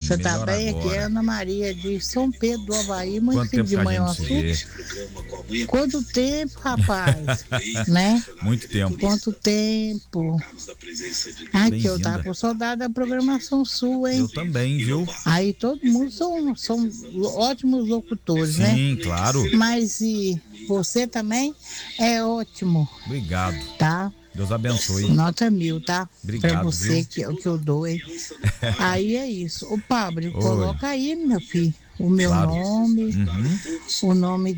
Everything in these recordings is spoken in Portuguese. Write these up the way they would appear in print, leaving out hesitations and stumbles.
Você tá melhor bem? agora. Aqui é Ana Maria de São Pedro do Avaí, Quanto município tempo de que a gente se vê? Manhuaçu. Quanto tempo, rapaz? Né? Muito tempo. Quanto tempo? Aqui eu Bem-vinda. tava com saudade da programação sua, hein? Eu também, viu? Aí todo mundo são ótimos locutores, né? Sim, claro. Mas e você também é ótimo, Obrigado. tá? Deus abençoe. Nota 1000, tá? Obrigado, Pra você viu? que eu dou, hein? Aí é isso. Ô, Pablo, coloca aí, meu filho, o meu Claro. nome, o nome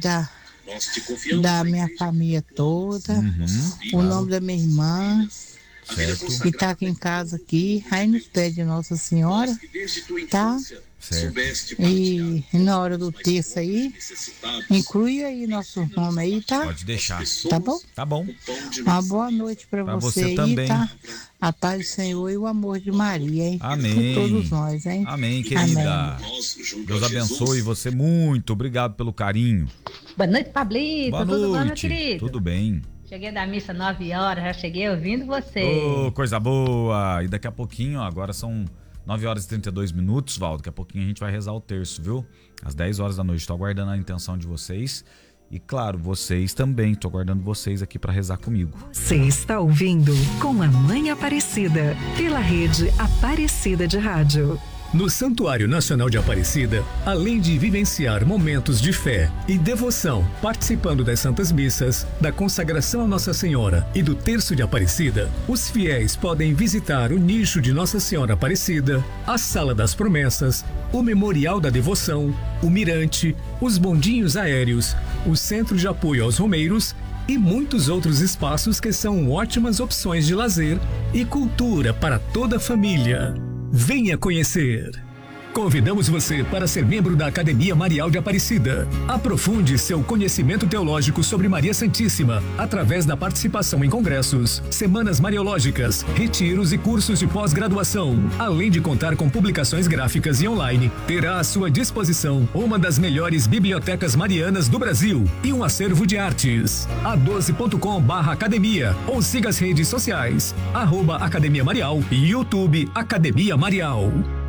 da minha família toda, o claro. nome da minha irmã, Certo. que tá aqui em casa aqui, aí nos pés de Nossa Senhora, tá? Certo. E na hora do texto aí, inclui aí nosso nome aí, tá? Pode deixar. Tá bom? Tá bom. Uma boa noite pra Pra você você aí, também. tá? A paz do Senhor e o amor de Maria, hein? Amém. Com todos nós, hein? Amém, querida. Deus abençoe você muito. Obrigado pelo carinho. Boa noite, Pablito. Boa Tudo bom, meu noite. querido? Tudo bem. Cheguei da missa 9 horas, já cheguei ouvindo você. Ô, coisa boa. E daqui a pouquinho, ó, agora são 9 horas e 32 minutos, Valdo. Daqui a pouquinho a gente vai rezar o terço, viu? Às 10 horas da noite. Estou aguardando a intenção de vocês. E claro, vocês também. Estou aguardando vocês aqui para rezar comigo. Você está ouvindo Com a Mãe Aparecida, pela rede Aparecida de Rádio. No Santuário Nacional de Aparecida, além de vivenciar momentos de fé e devoção, participando das Santas Missas, da consagração a Nossa Senhora e do Terço de Aparecida, os fiéis podem visitar o nicho de Nossa Senhora Aparecida, a Sala das Promessas, o Memorial da Devoção, o Mirante, os bondinhos aéreos, o Centro de Apoio aos Romeiros e muitos outros espaços que são ótimas opções de lazer e cultura para toda a família. Venha conhecer! Convidamos você para ser membro da Academia Marial de Aparecida. Aprofunde seu conhecimento teológico sobre Maria Santíssima através da participação em congressos, semanas mariológicas, retiros e cursos de pós-graduação. Além de contar com publicações gráficas e online, terá à sua disposição uma das melhores bibliotecas marianas do Brasil e um acervo de artes. a12.com/academia ou siga as redes sociais @Academia Marial e YouTube Academia Marial.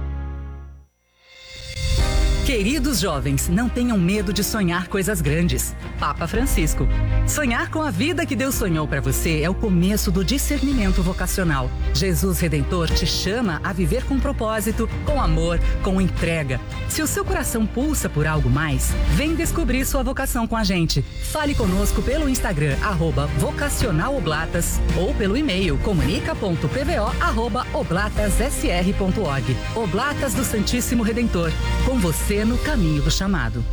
Queridos jovens, não tenham medo de sonhar coisas grandes. Papa Francisco. Sonhar com a vida que Deus sonhou para você é o começo do discernimento vocacional. Jesus Redentor te chama a viver com propósito, com amor, com entrega. Se o seu coração pulsa por algo mais, vem descobrir sua vocação com a gente. Fale conosco pelo Instagram, @vocacionaloblatas ou pelo e-mail comunica.pvo@oblatasSR.org. Oblatas do Santíssimo Redentor. Com você no caminho do chamado.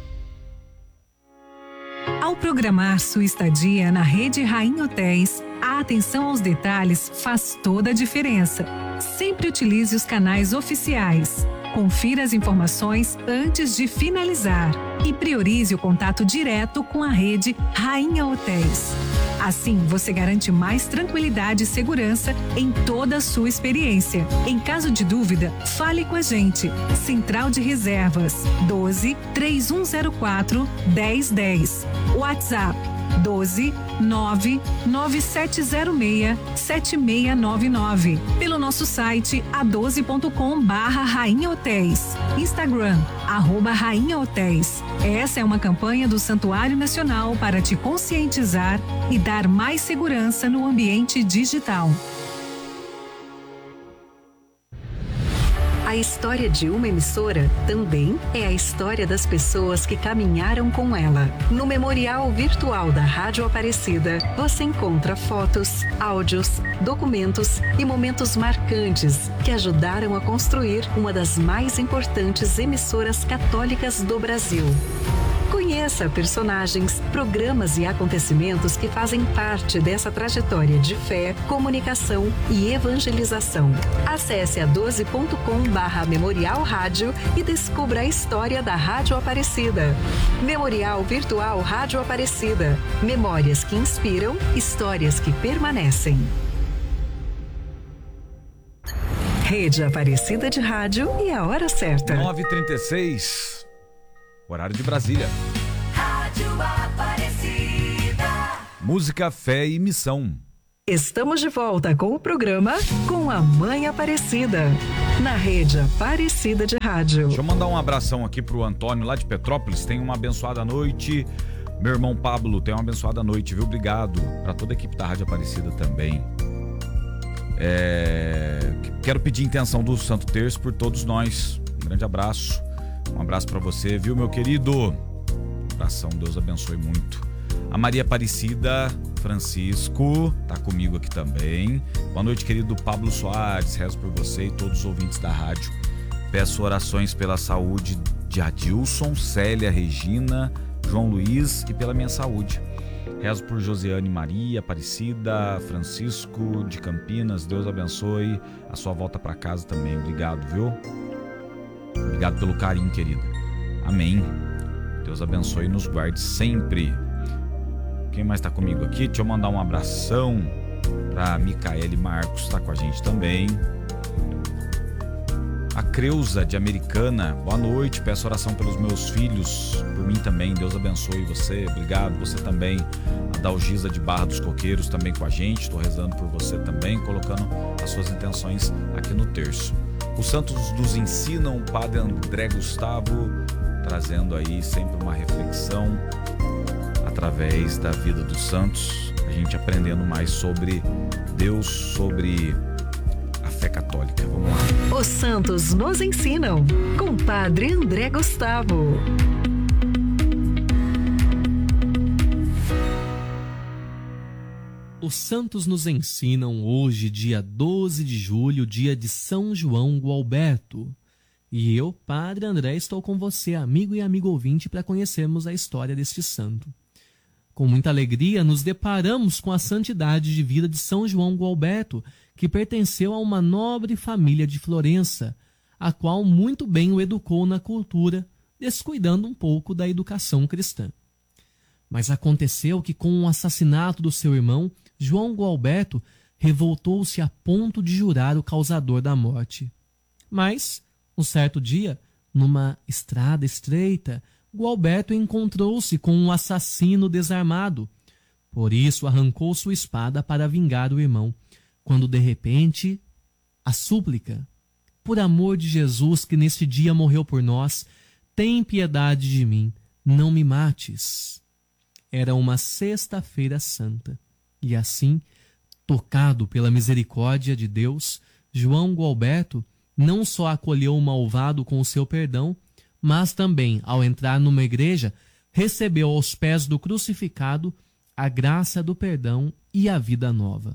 Ao programar sua estadia na rede Rainha Hotéis, a atenção aos detalhes faz toda a diferença. Sempre utilize os canais oficiais. Confira as informações antes de finalizar e priorize o contato direto com a rede Rainha Hotéis. Assim, você garante mais tranquilidade e segurança em toda a sua experiência. Em caso de dúvida, fale com a gente. Central de Reservas 12 3104 1010. WhatsApp 12 99706 7699. Pelo nosso site a12.com/Rainha Hotéis. Instagram @Rainha Hotéis. Essa é uma campanha do Santuário Nacional para te conscientizar e dar mais segurança no ambiente digital. A história de uma emissora também é a história das pessoas que caminharam com ela. No Memorial Virtual da Rádio Aparecida, você encontra fotos, áudios, documentos e momentos marcantes que ajudaram a construir uma das mais importantes emissoras católicas do Brasil. Conheça personagens, programas e acontecimentos que fazem parte dessa trajetória de fé, comunicação e evangelização. Acesse a12.com/Memorial Rádio e descubra a história da Rádio Aparecida. Memorial Virtual Rádio Aparecida. Memórias que inspiram, histórias que permanecem. Rede Aparecida de Rádio e a hora certa. 9h36. Horário de Brasília. Rádio Aparecida. Música, fé e missão. Estamos de volta com o programa Com a Mãe Aparecida. na Rede Aparecida de Rádio. Deixa eu mandar um abração aqui pro Antônio lá de Petrópolis. Tenha uma abençoada noite. Meu irmão Pablo, tenha uma abençoada noite, viu? Obrigado. Para toda a equipe da Rádio Aparecida também. Quero pedir intenção do Santo Terço por todos nós. Um grande abraço. Um abraço para você, viu, meu querido? Um abração, Deus abençoe muito. A Maria Aparecida Francisco tá comigo aqui também. Boa noite, querido Pablo Soares. Rezo por você e todos os ouvintes da rádio. Peço orações pela saúde de Adilson, Célia, Regina, João Luiz e pela minha saúde. Rezo por Josiane Maria Aparecida, Francisco de Campinas. Deus abençoe a sua volta para casa também. Obrigado, viu? Obrigado pelo carinho, querida. Amém. Deus abençoe e nos guarde sempre. Quem mais tá comigo aqui? Deixa eu mandar um abração pra Micaele Marcos, tá com a gente também. A Creuza de Americana, boa noite, peço oração pelos meus filhos, por mim também, Deus abençoe você, obrigado, você também. A Dalgisa de Barra dos Coqueiros também com a gente, estou rezando por você também, colocando as suas intenções aqui no terço. Os santos nos ensinam, o Padre André Gustavo, trazendo aí sempre uma reflexão através da vida dos santos, a gente aprendendo mais sobre Deus, sobre a fé católica. Vamos lá. Os santos nos ensinam, com Padre André Gustavo. Os santos nos ensinam hoje, dia 12 de julho, dia de São João Gualberto. E eu, Padre André, estou com você, amigo e amigo ouvinte, para conhecermos a história deste santo. Com muita alegria, nos deparamos com a santidade de vida de São João Gualberto, que pertenceu a uma nobre família de Florença, a qual muito bem o educou na cultura, descuidando um pouco da educação cristã. Mas aconteceu que, com o assassinato do seu irmão, João Gualberto revoltou-se a ponto de jurar o causador da morte. Mas, um certo dia, numa estrada estreita, Gualberto encontrou-se com um assassino desarmado. Por isso arrancou sua espada para vingar o irmão, quando de repente a súplica: por amor de Jesus que neste dia morreu por nós, tem piedade de mim, não me mates. Era uma sexta-feira santa, e assim, tocado pela misericórdia de Deus, João Gualberto não só acolheu o malvado com o seu perdão, mas também, ao entrar numa igreja, recebeu aos pés do crucificado a graça do perdão e a vida nova.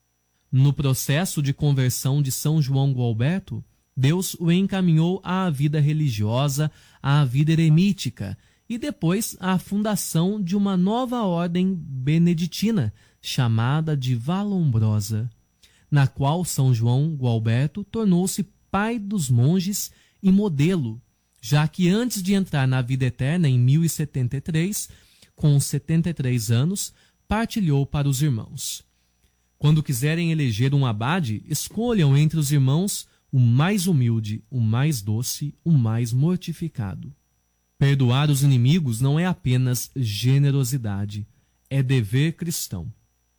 No processo de conversão de São João Gualberto, Deus o encaminhou à vida religiosa, à vida eremítica e depois à fundação de uma nova ordem beneditina, chamada de Vallombrosa, na qual São João Gualberto tornou-se pai dos monges e modelo, já que antes de entrar na vida eterna em 1073, com 73 anos, partilhou para os irmãos: quando quiserem eleger um abade, escolham entre os irmãos o mais humilde, o mais doce, o mais mortificado. Perdoar os inimigos não é apenas generosidade, é dever cristão.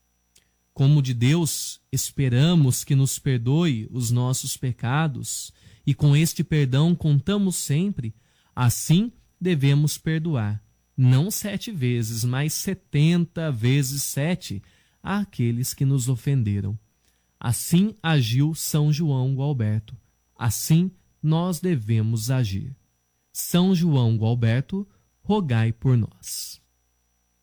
Como de Deus esperamos que nos perdoe os nossos pecados, e com este perdão contamos sempre, assim devemos perdoar, não 7 vezes, mas 70 vezes 7, àqueles que nos ofenderam. Assim agiu São João Gualberto, assim nós devemos agir. São João Gualberto, rogai por nós.